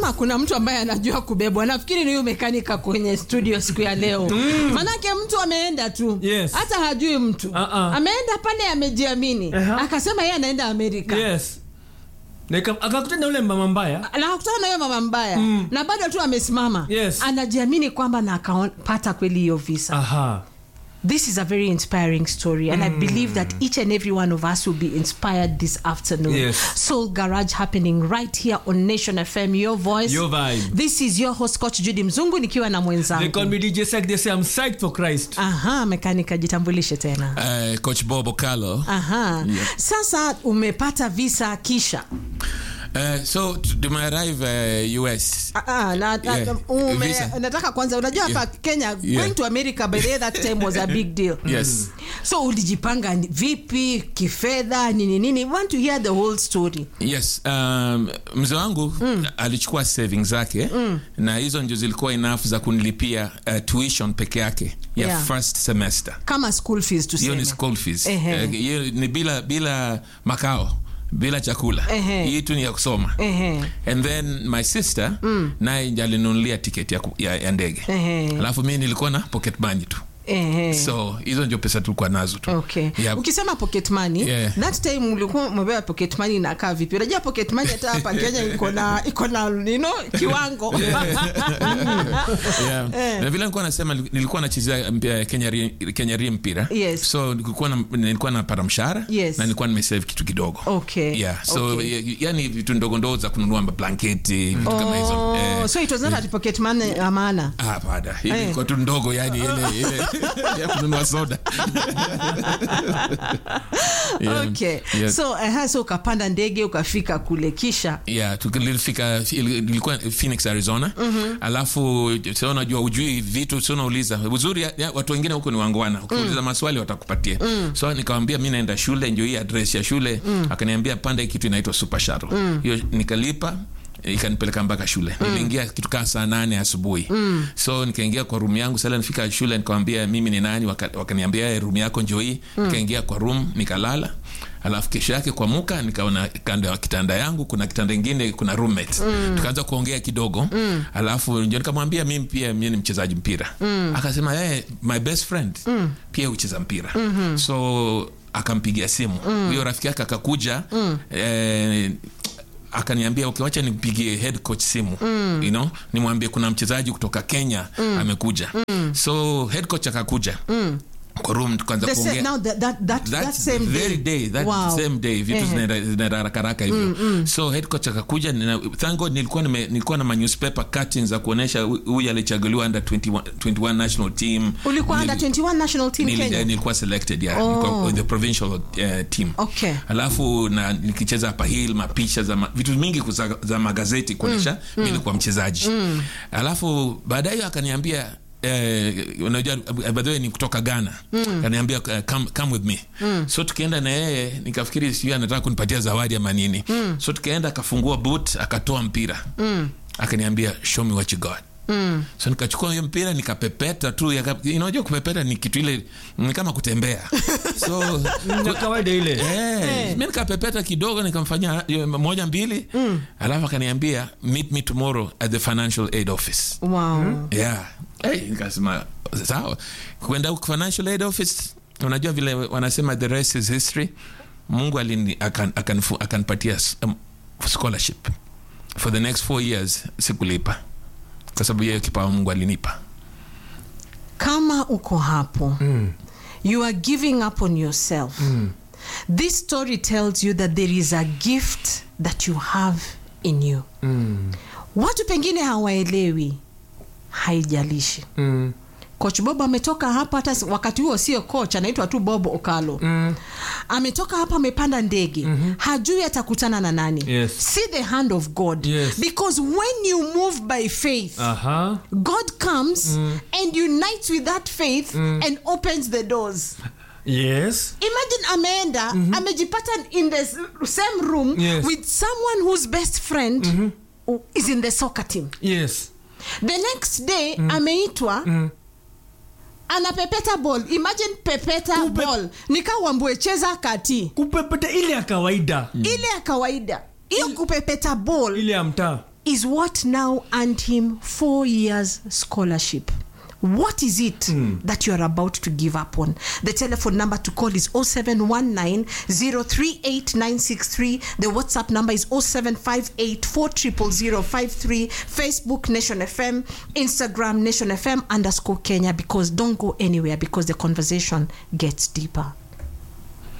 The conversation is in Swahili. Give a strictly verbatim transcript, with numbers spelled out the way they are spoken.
kama kuna mtu ambaye anajua kubebwa, nafikiri ni yule mekanika kwenye studio siku ya leo. Mm. Manake mtu ameenda tu. Yes. Hata hajui mtu. Uh-uh. Ameenda pale amejiamini. Uh-huh. Akasema yeye anaenda Amerika. Yes. Nika akakutana na yule mama mbaya. Na akakutana na yule mama mbaya. Mm. Na bado tu amesimama. Yes. Anajiamini kwamba na akapata kweli hiyo visa. Aha. This is a very inspiring story, and mm. I believe that each and every one of us will be inspired this afternoon. Yes. Soul Garage happening right here on Nation F M, your voice. Your vibe. This is your host Coach Judy Mzungu nikiwa na mwenzangu. They call me D J Sek, they say I'm psyched for Christ. Aha, mekanika jitambulishe tena. Uh, Coach Bobo Carlo. Aha. Yeah. Sasa umepata visa kisha. Uh, so to my arrive uh, U S. Ah uh, na, na yeah. ume, nataka kwanza unajua hapa yeah. Kenya yeah. Going to America by the that time was a big deal. Yes. So ulijipanga vipi kifedha nini nini? I want to hear the whole story. Yes. Um, mzee wangu mm. alichukua savings zake mm. na hizo ndio zilikuwa enough za kunilipia uh, tuition peke yake ya yeah. first semester. Kama school fees tuseme. Hiyo ni school fees. Hiyo uh, ni bila bila makao. Bila chakula. Hii tu ni ya kusoma. Uh-huh. And then my sister mm. naye alinunulia tiketi ya, ya, ya ndege. Uh-huh. Alafu mimi nilikuwa na pocket money tu. Uh-huh. So hizo ndio pesa tulikuwa nazo tu. Okay. Yeah. Ukisema pocket money, yeah. that time ulikuwa umebeba pocket money na kaa vipi? Unajua pocket money hata hapa Kenya iko na iko na you know kiwango. Yeah. yeah. yeah. Na vile nilikuwa nasema nilikuwa nachezea Kenya Kenya Rim mpira. Yes. So nilikuwa na nilikuwa napata mshahara yes. na nilikuwa nimesave kitu kidogo. Okay. Yeah. So okay. yani vitu ndogo ndogo za kununua blanketi vitu oh. kama hizo. Eh. So it was not yeah. pocket money amana. Ah, bada. Hii iko tu ndogo yani ile ile ya kununua soda. yeah. Okay. Yeah. So uh, so ukapanda ndege ukafika kule kisha. Yeah, tulifika ilikuwa Phoenix, Arizona. Mm-hmm. Alafu sio unajua ujui vitu sio unauliza. Uzuri ya, ya, watu wengine huko ni wangwana. Ukiuliza mm. maswali watakupatia. Mm. So nikamwambia mimi naenda shule, ndio hii address ya shule. Mm. Akaniambia panda kitu inaitwa Super Shuttle. Mm. Hiyo nikalipa ikanipeleka mpaka shule. Mm. Niliingia kitu kama saa nane asubuhi. Mm. So nikaingia kwa room yangu, sasa nifika shule nikamwambia mimi ni nani, wakaniambia waka room yako njoo hii. Mm. Nikaingia kwa room nikalala. Alafu kesho yake kwa muka nikaona kando ya kitanda yangu kuna kitanda kingine kuna roommate. Mm. Tukaanza kuongea kidogo. Mm. Alafu ndio nikamwambia mimi pia mimi ni mchezaji mpira. Mm. Akasema eh hey, my best friend mm. pia ucheza mpira. Mm-hmm. So akampigia simu. Mm. Huyo rafiki yake akakuja mm. eh akaniambia okay, wacha nipigie head coach simu. Mm. You know, nimwambie kuna mchezaji kutoka Kenya mm. amekuja. Mm. So head coach akakuja. Mm. Kwa room tukaanza kuongea. Now that that that, that same very day, day that wow. same day vitu zinaenda karaka hivyo. Mm, mm. So head coach akakuja, thank God nilikuwa nime, nilikuwa na newspaper cuttings za kuonesha huyu alichaguliwa under twenty-one national team. Ulikuwa under twenty-one national team nil, Kenya? Nilikuwa selected yeah, oh. nilikuwa the provincial uh, team. Okay. Alafu na nikicheza hapa hill mapicha za ma, vitu mingi za, za magazeti kuonesha mm, mimi nilikuwa mm. mchezaji. Mm. Alafu baadaye akaniambia eh unajua by the way ni kutoka Ghana. Mm. Kaniambia uh, come come with me. Mm. So tukaenda na yeye nikafikiri sio anataka kunipatia zawadi ama nini. Mm. So tukaenda akafungua boot akatoa mpira. Mm. Akaniambia show me what you got. Mm. So nikachukua hiyo mpira nikapepeta tu, unajua kupepeta ni kitu ile ni kama kutembea. So kwa kawaida ile. Eh, hey. Mimi nikapepeta kidogo nikamfanyia moja mbili. Mm. Alafu akaniambia meet me tomorrow at the financial aid office. Wow. Mm. Yeah. Hey, nikasema sawa. Kwenda kwa financial aid office, unajua vile wanasema the rest is history. Mungu alini akan akanipatia um, scholarship for the next four years sikulipa. Kwa sababu yeye kipawa Mungu alinipa. Kama uko hapo, mm. you are giving up on yourself. Mm. This story tells you that there is a gift that you have in you. Mm. Watu pengine hawaelewi, haijalishi. Mm. Coach Bobo ametoka hapa, hata wakati huo sio coach, anaitwa tu Bobo Okalo. Mm. Ametoka hapa amepanda ndege. Mm-hmm. Hajui atakutana na nani. Yes. See the hand of God. Yes. Because when you move by faith, uh-huh. God comes mm. and unites with that faith mm. and opens the doors. Yes. Imagine ameenda, mm-hmm. amejipata in the same room yes. with someone whose best friend mm-hmm. who is in the soccer team. Yes. The next day mm. ameitwa mm. anapepeta ball. Imagine pepeta Kupe... ball. Nikawambue cheza kati. Kupepeta ile ya kawaida. Mm. Ile ya kawaida. Iyo kupepeta ball. Ile ya mtaa. is what now earned him four years scholarship. What is it mm. that you are about to give up on? The telephone number to call is oh seven one nine, oh three eight nine six three. The WhatsApp number is oh seven five eight, four zero zero zero five three. Facebook, Nation F M. Instagram, Nation F M underscore Kenya. Because don't go anywhere, because the conversation gets deeper.